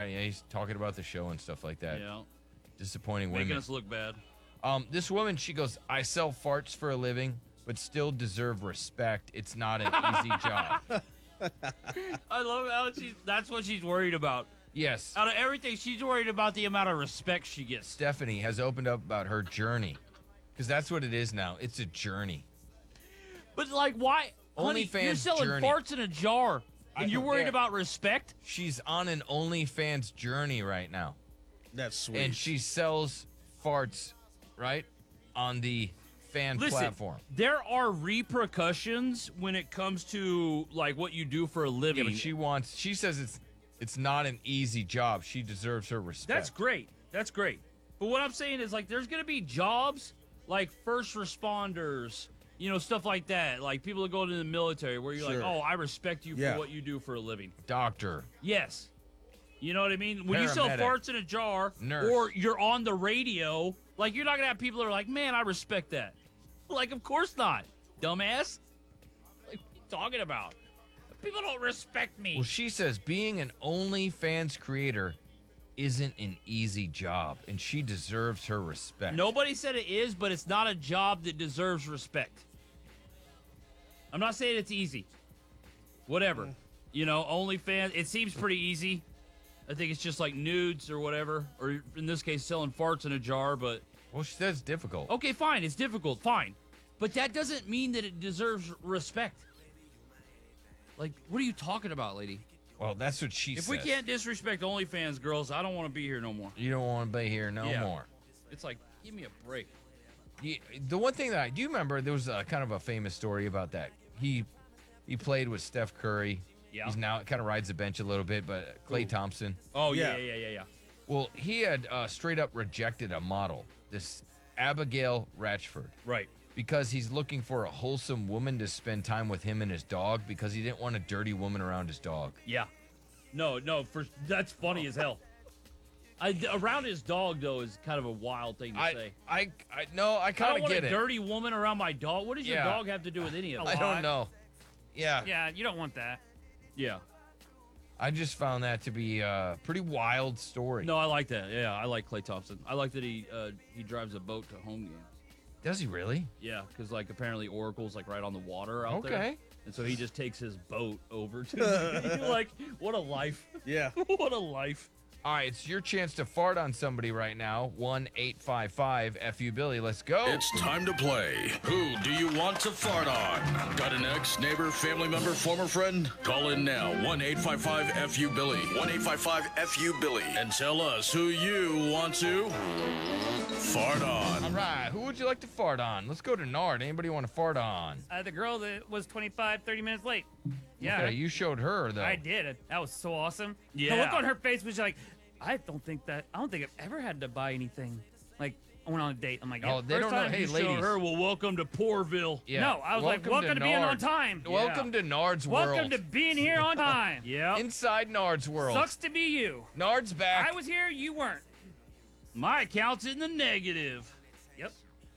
yeah, he's talking about the show and stuff like that. Yeah. Disappointing Making women. us look bad. This woman, she goes, I sell farts for a living, but still deserve respect. It's not an easy job. I love how that's what she's worried about. Yes. Out of everything, she's worried about the amount of respect she gets. Stephanie has opened up about her journey. Because that's what it is now. It's a journey. But, like, why? Honey, OnlyFans you're selling journey. farts in a jar, and you're worried forget. about respect? She's on an OnlyFans journey right now. That's sweet. And she sells farts, right, on the fan Listen, platform. there are repercussions when it comes to, like, what you do for a Yeah, living. but she says it's not an easy job. She deserves her respect. That's great. That's great. But what I'm saying is, like, there's going to be jobs like first responders, you know, stuff like that. Like people that go into the military where you're Sure. like, oh, I respect you Yeah. for what you do for a living. Doctor. Yes. You know what I mean? When you sell Paramedic. farts in a jar Nurse. or you're on the radio, like you're not going to have people that are like, man, I respect that. Like, of course not. Dumbass. Like, what are you talking about? People don't respect me. Well, she says being an OnlyFans creator isn't an easy job, and she deserves her respect. Nobody said it is, but it's not a job that deserves respect. I'm not saying it's easy. Whatever. You know, OnlyFans, it seems pretty easy. I think it's just like nudes or whatever, or in this case, selling farts in a jar, but Well, she says difficult. okay, fine. It's difficult, fine. But that doesn't mean that it deserves respect. Like, what are you talking about, lady? Well, that's what she If says. we can't disrespect OnlyFans girls, I don't want to be here no more. You don't want to be here no Yeah. more. It's like, give me a break. The one thing that I do remember, there was a kind of a famous story about that. He played with Steph Curry. Yeah. He's now kind of rides the bench a little bit, but Klay Thompson. Oh, Yeah. yeah. Well, he had straight up rejected a model, this Abigail Ratchford, Right. because he's looking for a wholesome woman to spend time with him and his dog because he didn't want a dirty woman around his dog. Yeah. No, that's funny as hell. Around his dog, though, is kind of a wild thing to say. I I kind don't of want get a it. dirty woman around my dog. What does your Yeah. dog have to do with any of I that? don't know. Yeah. Yeah, you don't want that. Yeah. I just found that to be a pretty wild story. No, I like that. Yeah, I like Klay Thompson. I like that he drives a boat to home games. Does he really? Yeah, because like apparently Oracle's like right on the water out there. Okay. And so he just takes his boat over to like, what a life. Yeah. What a life. All right, it's your chance to fart on somebody right now. 1-855-FU-Billy. Let's go. It's time to play. Who do you want to fart on? Got an ex, neighbor, family member, former friend? Call in now. 1-855-FU-Billy. 1-855-FU-Billy. And tell us who you want to fart on. All right, who would you like to fart on? Let's go to Nard. Anybody want to fart on? The girl that was 25, 30 minutes late. Yeah, Okay, you showed her, though. I did. That was so awesome. Yeah. The look on her face was like, I don't think I've ever had to buy anything. Like, I went on a date. I'm like, Oh, they don't know. Time Hey, you show ladies. her, well, welcome to Poorville. Yeah. No, I was like, welcome to being on Nard. time. Welcome to Nard's world. Welcome to being here on time. Yeah. Inside Nard's world. Sucks to be you. Nard's back. I was here, you weren't. My account's in the negative. Yep.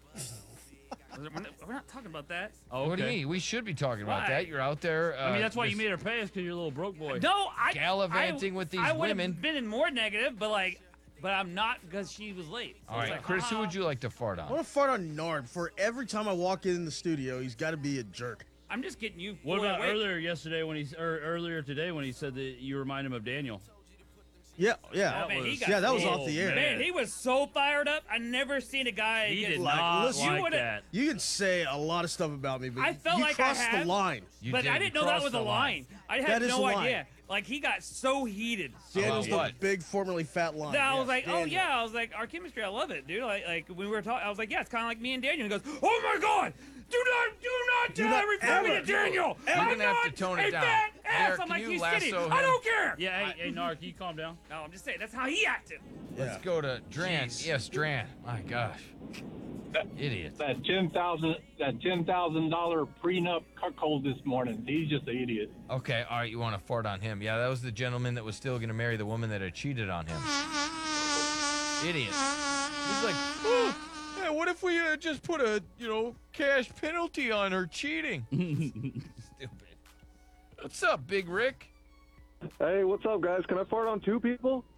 We're not talking about that. Oh, What do you mean? We should be talking about Why? that. You're out there. I mean, that's why you just- made her pay us because you're a little broke boy. No, Gallivanting with these I would women. have been in more negative, but I'm not because she was late. So All it's right, like, Chris, who would you like to fart I on? want to fart on Nard. For every time I walk in the studio, he's got to be a jerk. I'm just getting you. What about wait. earlier today when he said that you remind him of Daniel? Yeah. Oh, man, he got That was Oh, off the air. Man, he was so fired up. I never seen a guy. He get did like, not listen, like you would've- that. You can say a lot of stuff about me, but I felt you like I crossed had. the line. You But I did. didn't You know that crossed was a the line. I had That is no a line. idea. Like, he got so heated. Daniel's the what? big, formerly fat line. That I was Yes, like, oh Daniel. yeah. I was like, our chemistry, I love it, dude. Like when we were talking, I was like, yeah, it's kind of like me and Daniel. He goes, oh my god, do not refer me ever to Daniel. You're I'm gonna have not to tone it a down. fat ass. Derek, I'm like, can you he's skinny. lasso I him? don't care. Yeah, hey, Narc, can you calm down? No, I'm just saying that's how he acted. Let's go to Dran. Jeez. Yes, Dran. My gosh. Idiot. That $10,000 prenup cuckold this morning. He's just an idiot. Okay, all right, you want to fart on him. Yeah, that was the gentleman that was still going to marry the woman that had cheated on him. Idiot. He's like, oh, hey, what if we just put a, cash penalty on her cheating? Stupid. What's up, Big Rick? Hey, what's up, guys? Can I fart on two people?